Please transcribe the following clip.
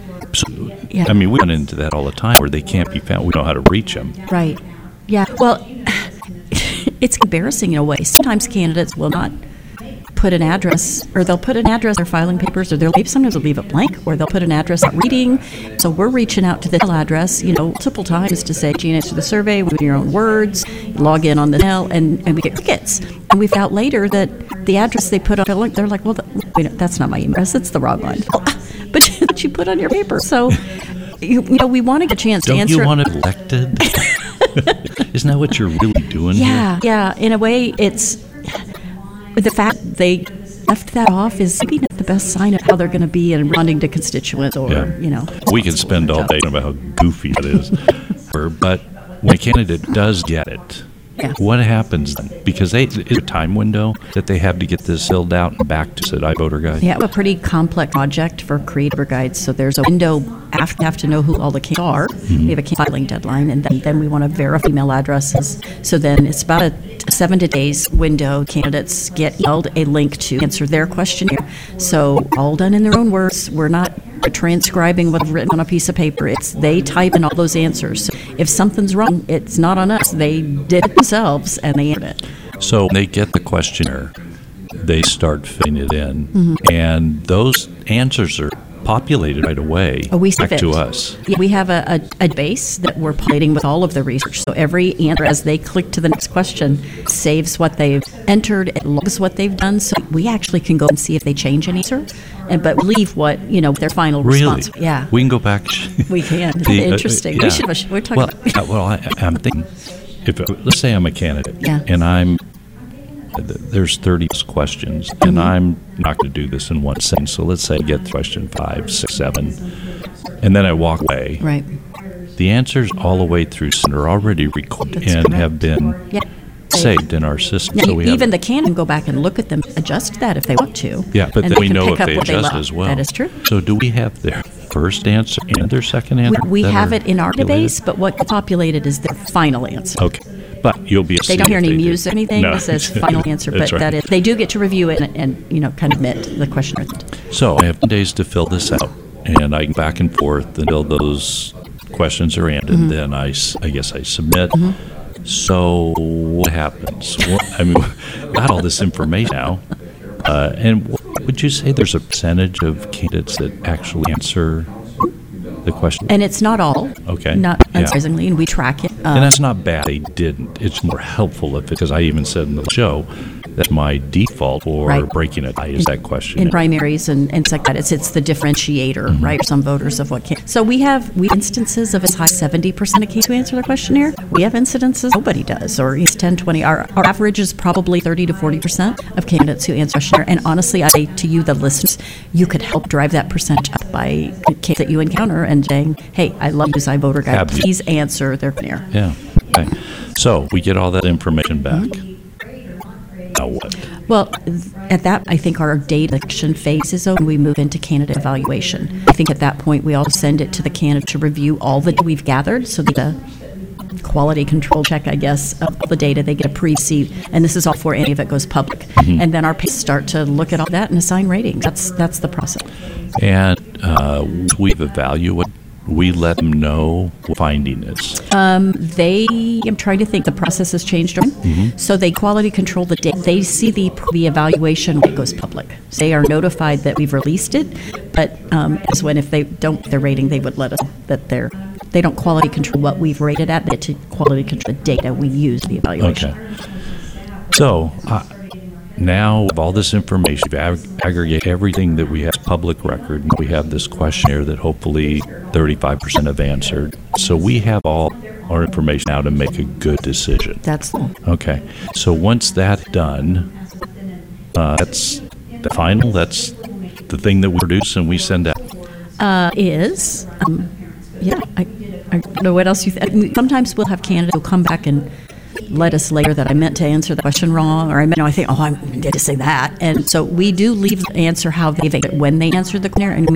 So, Yeah. I mean, we run into that all the time where they can't be found. We know how to reach them. Right. Yeah. Well, it's embarrassing in a way. Sometimes candidates will not put an address, or they'll put an address in their filing papers, or sometimes they'll leave it blank, or they'll put an address not reading. So we're reaching out to the address, multiple times to say, Gene, answer the survey with your own words, log in on the mail, and we get crickets. And we found out later that the address they put on, they're like, well, wait, that's not my email address, that's the wrong one. But you put on your paper. So, we want to get a chance to answer. Don't you want it elected? Isn't that what you're really doing here? Yeah. In a way, it's the fact they left that off is maybe not the best sign of how they're going to be in responding to constituents or, We could spend all day about how goofy it is. But when a candidate does get it, what happens then? Because it's a time window that they have to get this filled out and back to iVoter Guide. Yeah, a pretty complex project for Creator Guides. So there's a window after you have to know who all the candidates are. We have a filing deadline, and then we want to verify email addresses. So then it's about a 7 days window. Candidates get emailed a link to answer their questionnaire. So all done in their own words. We're not transcribing what's written on a piece of paper. They type in all those answers. So if something's wrong, it's not on us. They did it themselves, and they answered it. So they get the questionnaire, they start filling it in, and those answers are populated right away back to us. Yeah, we have a base that we're populating with all of the research. So every answer, as they click to the next question, saves what they've entered, it logs what they've done. So we actually can go and see if they change an answer, but leave what their final response. Yeah, we can go back. We can. Interesting. Yeah. We're talking. I'm thinking, let's say I'm a candidate, and there's 30 questions, and I'm not going to do this in one sentence. So let's say I get question 5, 6, 7, and then I walk away. Right. The answers all the way through are already recorded and have been saved in our system. Yeah, so we even the candidate can go back and look at them, adjust that if they want to. Yeah, but then we know if they adjust as well. That is true. So do we have their first answer and their second answer? We have it in our database, but what's populated is their final answer. Okay. But you'll be. They don't hear any music or anything. It says final answer, but right. that is, they do get to review it and kind of admit the question. So I have 10 days to fill this out, and I go back and forth until those questions are answered. And then I guess I submit. So what happens? We got all this information now, and would you say there's a percentage of candidates that actually answer the question? And it's not all. Okay. Not unsurprisingly, and we track it. And that's not bad. They didn't. It's more helpful because I even said in the show that's my default for breaking it is that question. In primaries and things like that, it's the differentiator, right? Some voters of what can. So we have instances of as high as 70% of candidates who answer the questionnaire. We have incidences nobody does, or it's 10, 20. Our average is probably 30 to 40% of candidates who answer the questionnaire. And honestly, to you, the listeners, you could help drive that percentage up by candidates that you encounter and saying, hey, I love this iVoter Guide. Please answer their questionnaire. Yeah. Okay. So we get all that information back. Now what? Well, at that, I think our data collection phase is over. We move into candidate evaluation. I think at that point, we all send it to the candidate to review all the data we've gathered. So the quality control check, I guess, of the data. They get a pre-see, and this is all before any of it goes public. And then our PAs start to look at all that and assign ratings. That's the process. And we've evaluated. We let them know what finding is. I'm trying to think. The process has changed. So they quality control the data. They see the evaluation when it goes public. So they are notified that we've released it, but as when if they don't their rating, they would let us know that they don't quality control what we've rated at. They get to quality control the data we use the evaluation. Okay. So now with all this information, we've aggregated everything that we have public record. We have this questionnaire that hopefully 35% have answered. So we have all our information now to make a good decision. That's the okay. So once that's done, that's the final. That's the thing that we produce and we send out. I don't know what else sometimes we'll have candidates who'll come back and let us later that I meant to answer the question wrong, or I think, I did to say that. And so we do leave the answer how they when they answered the questionnaire, and